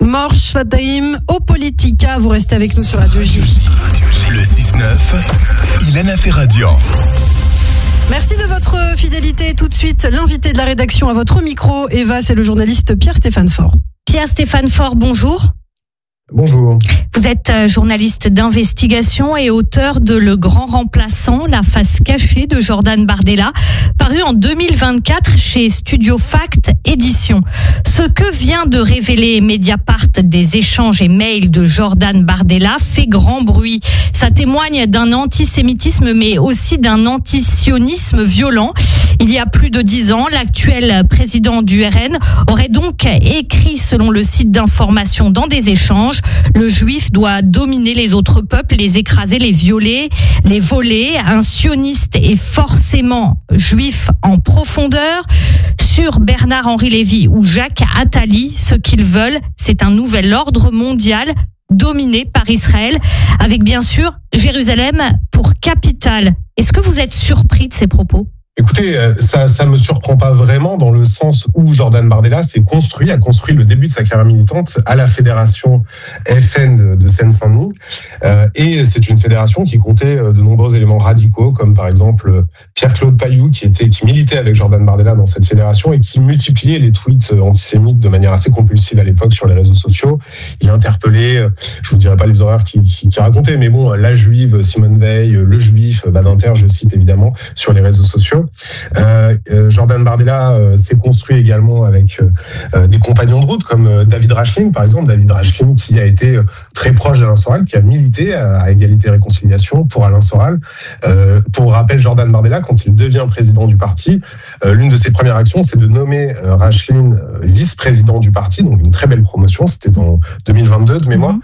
Morsh Fataim au Politica. Vous restez avec nous sur Radio J. Le 6-9, Ilana Ferradian. Merci de votre fidélité. Tout de suite, l'invité de la rédaction à votre micro. Eva, c'est le journaliste Pierre-Stéphane Faure. Pierre-Stéphane Faure, bonjour. Bonjour. Vous êtes journaliste d'investigation et auteur de Le Grand Remplaçant, la face cachée de Jordan Bardella, paru en 2024 chez Studio Fact Édition. Ce que vient de révéler Mediapart des échanges et mails de Jordan Bardella fait grand bruit. Ça témoigne d'un antisémitisme mais aussi d'un antisionisme violent. Il y a plus de 10 ans, l'actuel président du RN aurait donc écrit, selon le site d'information, dans des échanges: le juif doit dominer les autres peuples, les écraser, les violer, les voler. Un sioniste est forcément juif en profondeur. Sur Bernard-Henri Lévy ou Jacques Attali, ce qu'ils veulent, c'est un nouvel ordre mondial dominé par Israël, avec bien sûr Jérusalem pour capitale. Est-ce que vous êtes surpris de ces propos ? Écoutez, ça me surprend pas vraiment, dans le sens où Jordan Bardella a construit le début de sa carrière militante à la fédération FN de Seine-Saint-Denis. Et c'est une fédération qui comptait de nombreux éléments radicaux, comme par exemple Pierre-Claude Pailloux, qui militait avec Jordan Bardella dans cette fédération et qui multipliait les tweets antisémites de manière assez compulsive à l'époque sur les réseaux sociaux. Il interpellait, je vous dirai pas les horreurs qu'il racontait, mais bon, la juive Simone Veil, le juif Badinter, je cite évidemment, sur les réseaux sociaux. Jordan Bardella s'est construit également avec des compagnons de route comme David Rachline, par exemple. David Rachline qui a été très proche d'Alain Soral, qui a milité à Égalité et Réconciliation pour Alain Soral. Pour rappel, Jordan Bardella, quand il devient président du parti, l'une de ses premières actions, c'est de nommer Rachline vice-président du parti, donc une très belle promotion. C'était en 2022 de mémoire.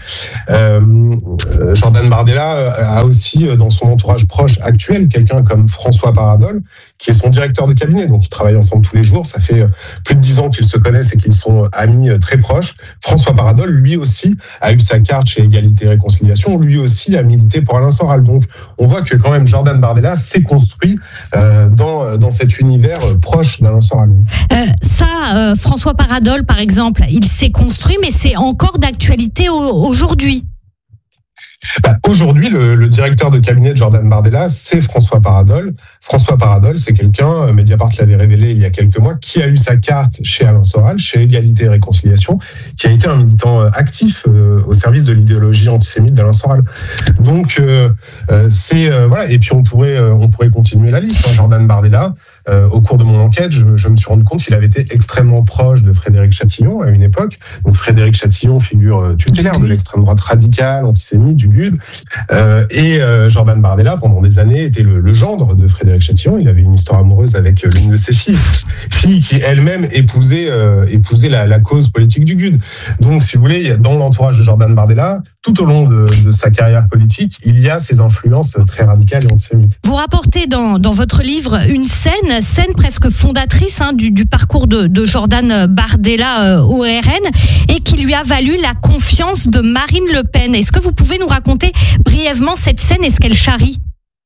Jordan Bardella a aussi dans son entourage proche actuel quelqu'un comme François Paradol, qui est son directeur de cabinet, donc ils travaillent ensemble tous les jours. Ça fait plus de 10 ans qu'ils se connaissent et qu'ils sont amis très proches. François Paradol, lui aussi, a eu sa carte chez Égalité et Réconciliation. Lui aussi a milité pour Alain Soral. Donc on voit que quand même Jordan Bardella s'est construit dans cet univers proche d'Alain Soral. François Paradol, par exemple, il s'est construit, mais c'est encore d'actualité aujourd'hui. Aujourd'hui, le directeur de cabinet de Jordan Bardella, c'est François Paradol. François Paradol, c'est quelqu'un, Mediapart l'avait révélé il y a quelques mois, qui a eu sa carte chez Alain Soral, chez Égalité et Réconciliation, qui a été un militant actif au service de l'idéologie antisémite d'Alain Soral. Donc, voilà. Et puis on pourrait continuer la liste. Jordan Bardella, au cours de mon enquête, je me suis rendu compte qu'il avait été extrêmement proche de Frédéric Chatillon à une époque. Donc Frédéric Chatillon, figure tutélaire de l'extrême droite radicale, antisémite, du GUD. Et Jordan Bardella, pendant des années, était le gendre de Frédéric Chatillon. Il avait une histoire amoureuse avec l'une de ses filles qui elle-même épousait la cause politique du GUD. Donc, si vous voulez, dans l'entourage de Jordan Bardella, tout au long de sa carrière politique, il y a ces influences très radicales et antisémites. Vous rapportez dans votre livre une scène presque fondatrice du parcours de Jordan Bardella au RN et qui lui a valu la confiance de Marine Le Pen. Est-ce que vous pouvez nous raconter brièvement cette scène et ce qu'elle charrie ?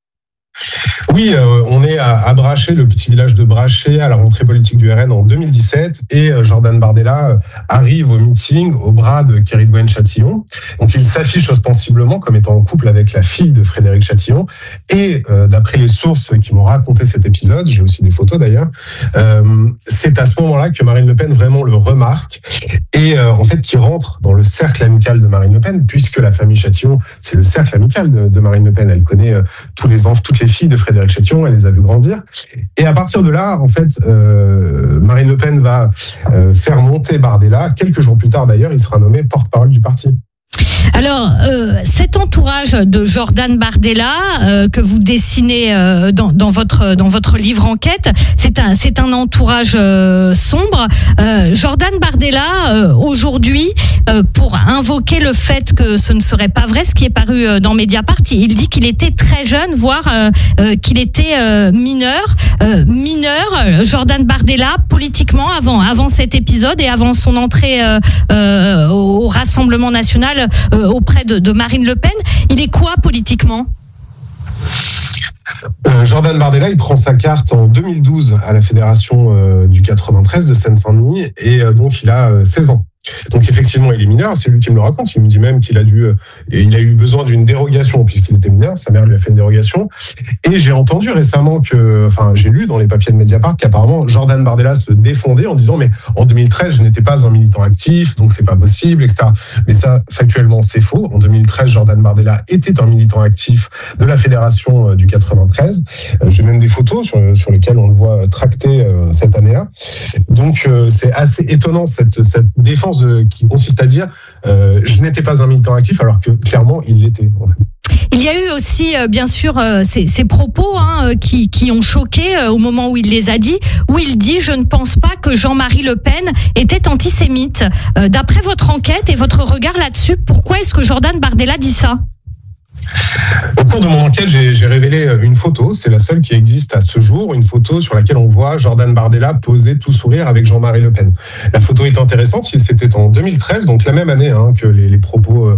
Oui, on est à Braché, le petit village de Braché, à la rentrée politique du RN en 2017, et Jordan Bardella arrive au meeting au bras de Keridwen Chatillon. Donc il s'affiche ostensiblement comme étant en couple avec la fille de Frédéric Chatillon, et d'après les sources qui m'ont raconté cet épisode, j'ai aussi des photos d'ailleurs, c'est à ce moment-là que Marine Le Pen vraiment le remarque, et en fait qui rentre dans le cercle amical de Marine Le Pen, puisque la famille Chatillon, c'est le cercle amical de Marine Le Pen. Elle connaît toutes les filles de Frédéric Chatillon, elle les a vues grandir. Et à partir de là, en fait, Marine Le Pen va faire monter Bardella. Quelques jours plus tard, d'ailleurs, il sera nommé porte-parole du parti. Alors, cet entourage de Jordan Bardella que vous dessinez dans votre livre enquête, c'est un entourage sombre. Jordan Bardella aujourd'hui, pour invoquer le fait que ce ne serait pas vrai, ce qui est paru dans Mediapart, il dit qu'il était très jeune, voire qu'il était mineur. Jordan Bardella, politiquement, avant cet épisode et avant son entrée au Rassemblement national auprès de Marine Le Pen, il est quoi politiquement ? Jordan Bardella, il prend sa carte en 2012 à la fédération du 93 de Seine-Saint-Denis, et donc il a 16 ans. Donc effectivement, il est mineur, c'est lui qui me le raconte. Il me dit même qu'il a eu besoin d'une dérogation puisqu'il était mineur. Sa mère lui a fait une dérogation. Et j'ai entendu récemment j'ai lu dans les papiers de Mediapart qu'apparemment Jordan Bardella se défendait en disant mais en 2013 je n'étais pas un militant actif, donc c'est pas possible, etc. Mais ça, factuellement, c'est faux. En 2013, Jordan Bardella était un militant actif de la fédération du 93. J'ai même des photos sur lesquelles on le voit tracté cette année-là. Donc c'est assez étonnant cette défense qui consiste à dire je n'étais pas un militant actif alors que clairement il l'était. En fait. Il y a eu aussi, bien sûr, ces propos qui ont choqué au moment où il les a dit, où il dit « Je ne pense pas que Jean-Marie Le Pen était antisémite ». D'après votre enquête et votre regard là-dessus, pourquoi est-ce que Jordan Bardella dit ça ? Au cours de mon enquête, j'ai révélé une photo, c'est la seule qui existe à ce jour, une photo sur laquelle on voit Jordan Bardella poser tout sourire avec Jean-Marie Le Pen. La photo est intéressante, c'était en 2013, donc la même année que les propos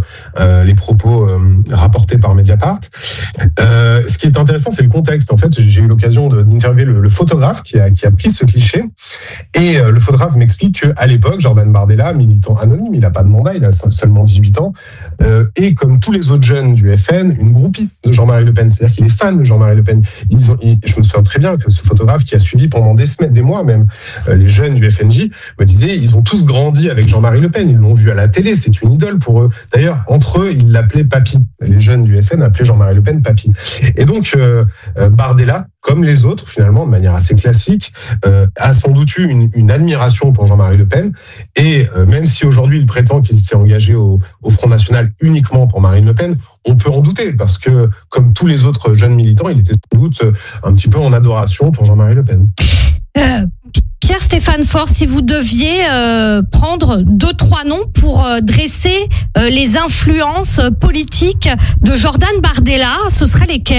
rapportés par Mediapart. Ce qui est intéressant, c'est le contexte. En fait, j'ai eu l'occasion d'interviewer le photographe qui a pris ce cliché, et le photographe m'explique qu'à l'époque, Jordan Bardella, militant anonyme, il n'a pas de mandat, il a seulement 18 ans, et comme tous les autres jeunes du FN, une groupie de Jean-Marie Le Pen, c'est-à-dire qu'il est fan de Jean-Marie Le Pen. Je me souviens très bien que ce photographe qui a suivi pendant des semaines, des mois même, les jeunes du FNJ me disait ils ont tous grandi avec Jean-Marie Le Pen, ils l'ont vu à la télé, c'est une idole pour eux. D'ailleurs, entre eux, ils l'appelaient Papy. Les jeunes du FN appelaient Jean-Marie Le Pen Papy. Et donc, Bardella, comme les autres, finalement, de manière assez classique, a sans doute eu une admiration pour Jean-Marie Le Pen. Et même si aujourd'hui il prétend qu'il s'est engagé au Front National uniquement pour Marine Le Pen, on peut en douter, parce que, comme tous les autres jeunes militants, il était sans doute un petit peu en adoration pour Jean-Marie Le Pen. Pierre-Stéphane Faure, si vous deviez prendre 2-3 noms pour dresser les influences politiques de Jordan Bardella, ce seraient lesquels ?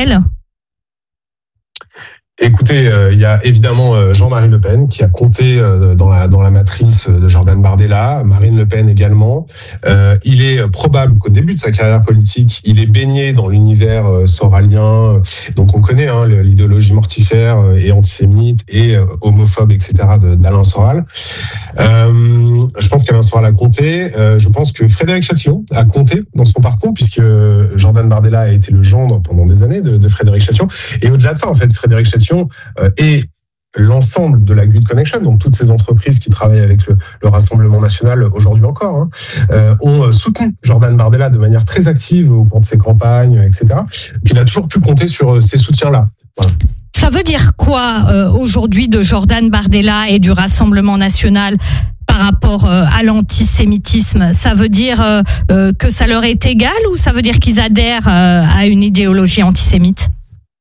Écoutez, il y a évidemment Jean-Marie Le Pen qui a compté dans la matrice de Jordan Bardella, Marine Le Pen également. Il est probable qu'au début de sa carrière politique, il est baigné dans l'univers soralien. Donc on connaît l'idéologie mortifère et antisémite et homophobe, etc. d'Alain Soral. Je pense qu'Alain Soral a compté. Je pense que Frédéric Chatillon a compté dans son parcours, puisque Jordan Bardella a été le gendre pendant des années de Frédéric Chatillon. Et au-delà de ça, en fait, Frédéric Chatillon et l'ensemble de la Good Connection, donc toutes ces entreprises qui travaillent avec le Rassemblement National aujourd'hui encore, ont soutenu Jordan Bardella de manière très active au cours de ses campagnes, etc. Il a toujours pu compter sur ces soutiens-là. Voilà. Ça veut dire quoi aujourd'hui de Jordan Bardella et du Rassemblement National par rapport à l'antisémitisme? Ça veut dire que ça leur est égal, ou ça veut dire qu'ils adhèrent à une idéologie antisémite?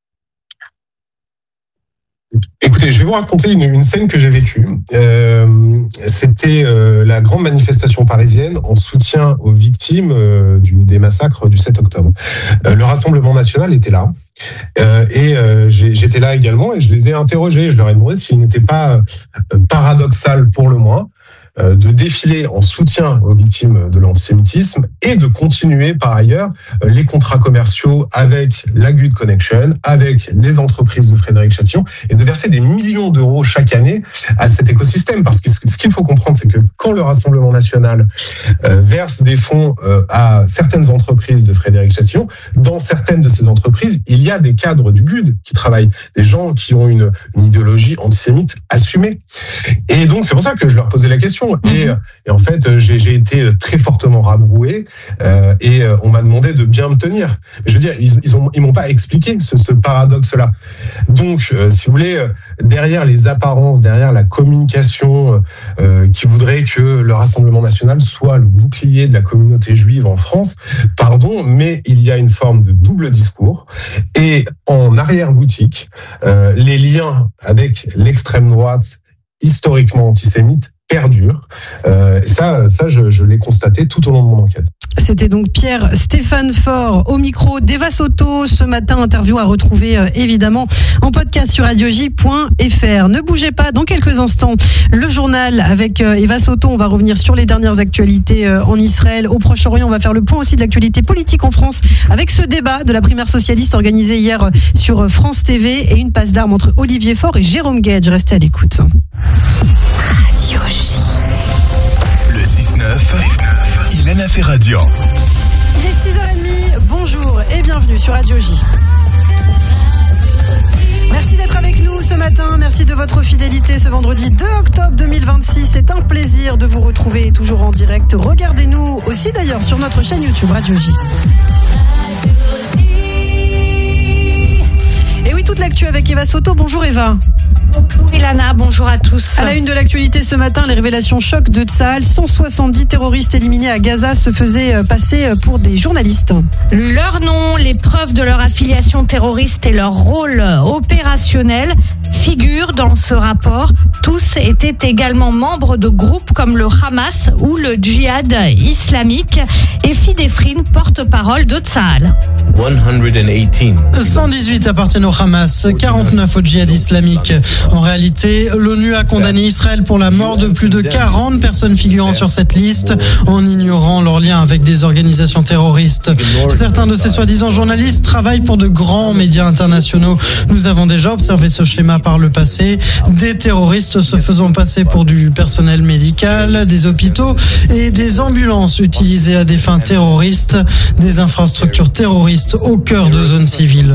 Écoutez, je vais vous raconter une scène que j'ai vécue. C'était la grande manifestation parisienne en soutien aux victimes des massacres du 7 octobre. Le Rassemblement National était là. Et j'étais là également, et je les ai interrogés. Je leur ai demandé s'il n'était pas paradoxal, pour le moins, de défiler en soutien aux victimes de l'antisémitisme et de continuer par ailleurs les contrats commerciaux avec la Good Connection, avec les entreprises de Frédéric Chatillon, et de verser des millions d'euros chaque année à cet écosystème. Parce que ce qu'il faut comprendre, c'est que quand le Rassemblement National verse des fonds à certaines entreprises de Frédéric Chatillon, dans certaines de ces entreprises, il y a des cadres du GUD qui travaillent, des gens qui ont une idéologie antisémite assumée. Et donc c'est pour ça que je leur posais la question. Et en fait, j'ai été très fortement rabroué et on m'a demandé de bien me tenir. Je veux dire, ils m'ont pas expliqué ce paradoxe-là. Donc, si vous voulez, derrière les apparences, derrière la communication qui voudrait que le Rassemblement National soit le bouclier de la communauté juive en France, pardon, mais il y a une forme de double discours. Et en arrière-boutique, les liens avec l'extrême droite historiquement antisémite perdure. Ça, je l'ai constaté tout au long de mon enquête. C'était donc Pierre-Stéphane Faure au micro d'Eva Soto ce matin. Interview à retrouver évidemment en podcast sur radioj.fr. Ne bougez pas, dans quelques instants, le journal avec Eva Soto. On va revenir sur les dernières actualités en Israël, au Proche-Orient. On va faire le point aussi de l'actualité politique en France avec ce débat de la primaire socialiste organisé hier sur France TV et une passe d'armes entre Olivier Faure et Jérôme Guedj. Restez à l'écoute. Le 6-9. Ilana Ferradian. Il est 6h30, bonjour et bienvenue sur Radio J. Merci d'être avec nous ce matin, merci de votre fidélité ce vendredi 2 octobre 2026. C'est un plaisir de vous retrouver toujours en direct. Regardez-nous aussi d'ailleurs sur notre chaîne YouTube Radio J. Et oui, toute l'actu avec Eva Soto. Bonjour Eva. Bonjour Ilana, bonjour à tous. À la une de l'actualité ce matin, les révélations choc de Tsahal. 170 terroristes éliminés à Gaza se faisaient passer pour des journalistes. Leur nom, les preuves de leur affiliation terroriste et leur rôle opérationnel figurent dans ce rapport. Tous étaient également membres de groupes comme le Hamas ou le Djihad islamique. Et Fidefrin, porte-parole de Tsahal. 118 appartiennent au Hamas, 49 au Djihad islamique. En réalité, l'ONU a condamné Israël pour la mort de plus de 40 personnes figurant sur cette liste, en ignorant leurs liens avec des organisations terroristes. Certains de ces soi-disant journalistes travaillent pour de grands médias internationaux. Nous avons déjà observé ce schéma par le passé. Des terroristes se faisant passer pour du personnel médical, des hôpitaux et des ambulances utilisées à des fins terroristes, des infrastructures terroristes au cœur de zones civiles.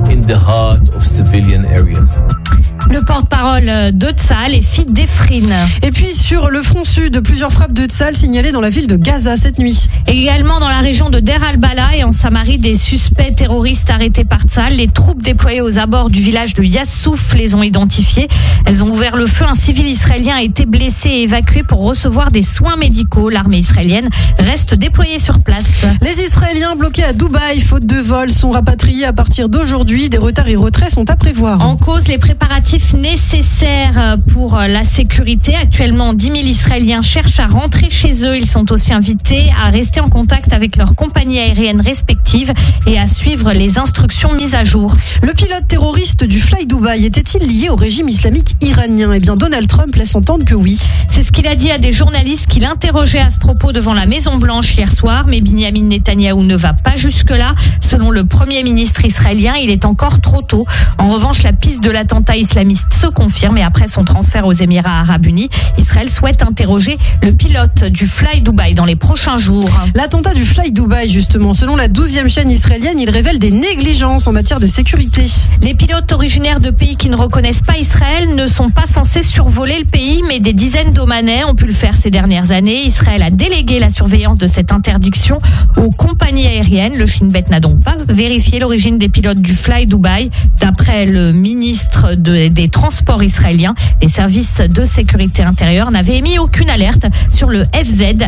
Le porte-parole de Tsahal est Fidefrin. Et puis sur le front sud, plusieurs frappes de Tsahal signalées dans la ville de Gaza cette nuit. Également dans la région de Der al-Bala et en Samarie, des suspects terroristes arrêtés par Tsahal. Les troupes déployées aux abords du village de Yassouf les ont identifiés. Elles ont ouvert le feu. Un civil israélien a été blessé et évacué pour recevoir des soins médicaux. L'armée israélienne reste déployée sur place. Les Israéliens bloqués à Dubaï, faute de vol, sont rapatriés à partir d'aujourd'hui. Des retards et retraits sont à prévoir. En cause, les préparatifs nécessaires pour la sécurité. Actuellement, 10 000 Israéliens cherchent à rentrer chez eux. Ils sont aussi invités à rester en contact avec leurs compagnies aériennes respectives et à suivre les instructions mises à jour. Le pilote terroriste du Fly Dubai était-il lié au régime islamique iranien ? Eh bien, Donald Trump laisse entendre que oui. C'est ce qu'il a dit à des journalistes qui l'interrogeaient à ce propos devant la Maison-Blanche hier soir. Mais Binyamin Netanyahou ne va pas jusque-là. Selon le Premier ministre israélien, il est encore trop tôt. En revanche, la piste de l'attentat islamiste se confirme et après son transfert aux Émirats Arabes Unis, Israël souhaite interroger le pilote du Fly Dubai dans les prochains jours. L'attentat du Fly Dubai, justement, selon la 12e chaîne israélienne, il révèle des négligences en matière de sécurité. Les pilotes originaires de pays qui ne reconnaissent pas Israël ne sont pas censés survoler le pays, mais des dizaines d'Omanais ont pu le faire ces dernières années. Israël a délégué la surveillance de cette interdiction aux compagnies aériennes. Le Shin Bet n'a donc pas vérifié l'origine des pilotes du Fly Dubai. D'après le ministre des Transports israéliens, les services de sécurité intérieure n'avaient émis aucune alerte sur le FZ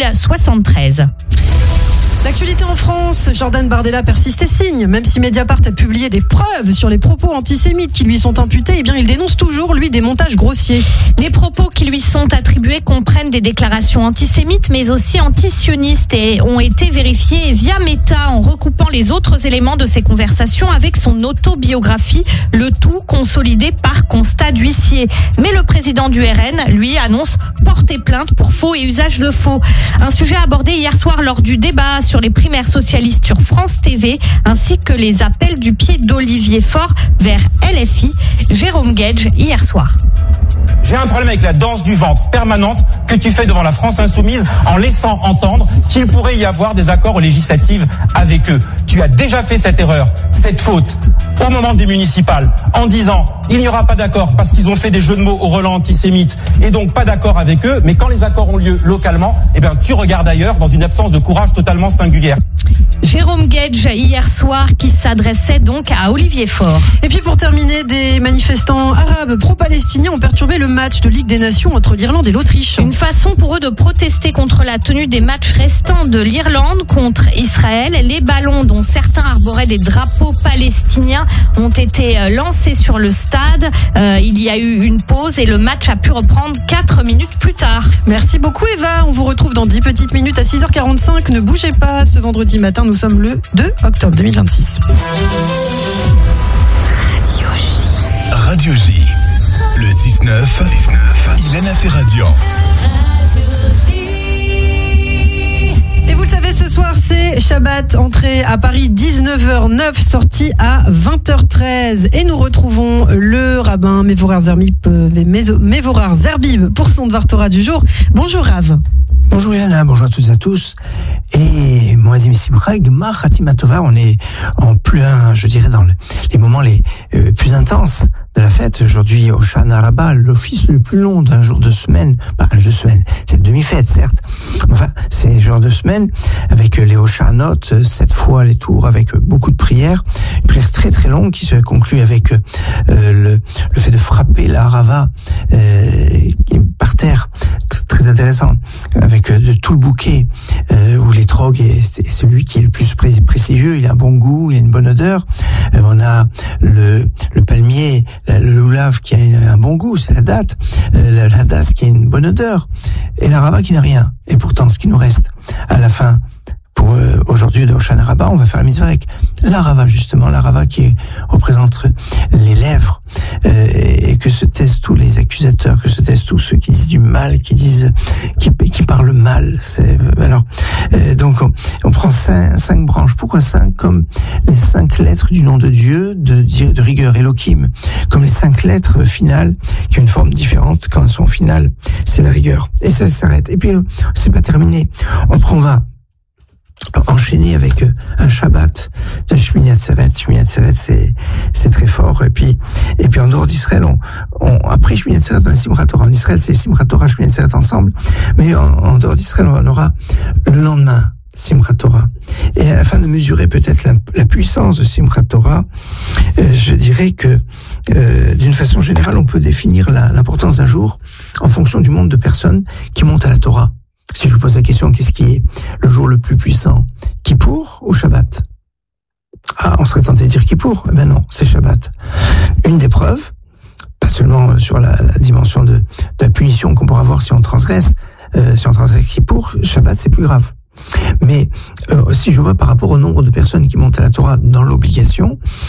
1073. L'actualité en France, Jordan Bardella persiste et signe. Même si Mediapart a publié des preuves sur les propos antisémites qui lui sont imputés, eh bien il dénonce toujours, lui, des montages grossiers. Les propos qui lui sont attribués comprennent des déclarations antisémites, mais aussi antisionistes et ont été vérifiés via Meta en recoupant les autres éléments de ses conversations avec son autobiographie, le tout consolidé par constat d'huissier. Mais le président du RN, lui, annonce porter plainte pour faux et usage de faux. Un sujet abordé hier soir lors du débat sur les primaires socialistes sur France TV, ainsi que les appels du pied d'Olivier Faure vers LFI, Jérôme Guedj hier soir. J'ai un problème avec la danse du ventre permanente que tu fais devant la France insoumise en laissant entendre qu'il pourrait y avoir des accords aux législatives avec eux. Tu as déjà fait cette erreur, cette faute, au moment des municipales, en disant il n'y aura pas d'accord parce qu'ils ont fait des jeux de mots au relent antisémite et donc pas d'accord avec eux, mais quand les accords ont lieu localement, eh bien tu regardes ailleurs dans une absence de courage totalement singulière. Jérôme Guedj hier soir qui s'adressait donc à Olivier Faure. Et puis pour terminer, des manifestants arabes pro-palestiniens ont perturbé le match de Ligue des Nations entre l'Irlande et l'Autriche. Une façon pour eux de protester contre la tenue des matchs restants de l'Irlande contre Israël. Les ballons dont certains arboraient des drapeaux palestiniens ont été lancés sur le stade. Il y a eu une pause et le match a pu reprendre 4 minutes plus tard. Merci beaucoup Eva, on vous retrouve dans 10 petites minutes à 6h45. Ne bougez pas, ce vendredi matin, nous sommes le 2 octobre 2026. Radio J. Le 6-9, Ilana Ferradian. Et vous le savez, ce soir, c'est Shabbat, entrée à Paris 19h09, sortie à 20h13. Et nous retrouvons le rabbin Mevorar Zerbib pour son Dvar Torah du jour. Bonjour Rav. Bonjour Yana, bonjour à toutes et à tous. Et Moazim Simcha, Gmar Khatima Tova, on est en plein, je dirais, dans les moments les plus intenses de la fête. Aujourd'hui, au Shana Rabbah, l'office le plus long d'un jour de semaine. C'est une demi-fête, certes. Enfin, c'est un jour de semaine avec les Oshanot, 7 fois les tours, avec beaucoup de prières. Une prière très très longue qui se conclut avec le fait de frapper la Harava par terre. Très intéressant, avec de tout le bouquet où l'étrog est celui qui est le plus prestigieux, il a un bon goût, il a une bonne odeur. On a le palmier, le loulav qui a un bon goût, c'est la date, le hadas qui a une bonne odeur, et la rava qui n'a rien. Et pourtant, ce qui nous reste à la fin, pour aujourd'hui de Hoshana Rabbah, on va faire la mitzvah avec la rava, justement, la rava qui représente les lèvres, et que se taisent tous les accusateurs, que se taisent tous ceux qui disent du mal, qui parlent mal. Donc on prend cinq branches. Pourquoi 5? Comme les 5 lettres du nom de Dieu, de rigueur, Elohim, comme les 5 lettres finales qui ont une forme différente quand elles sont finales, c'est la rigueur. Et ça s'arrête. Et puis c'est pas terminé. On va enchaîner avec un Shabbat de Shmini Atzeret. Shmini Atzeret, c'est très fort. Et puis en dehors d'Israël, après Shmini Atzeret, on a Simchat Torah. En Israël, c'est Simchat Torah, Shmini Atzeret ensemble. Mais en dehors d'Israël, on aura le lendemain Simchat Torah. Et afin de mesurer peut-être la puissance de Simchat Torah, je dirais que d'une façon générale, on peut définir l'importance d'un jour en fonction du nombre de personnes qui montent à la Torah. Si je vous pose la question, qu'est-ce qui est le jour le plus puissant, Kippour ou Shabbat? On serait tenté de dire Kippour. Eh ben non, c'est Shabbat. Une des preuves, pas seulement sur la dimension de la punition qu'on pourra avoir si on transgresse Kippour, Shabbat c'est plus grave. Mais si je vois par rapport au nombre de personnes qui montent à la Torah dans l'obligation,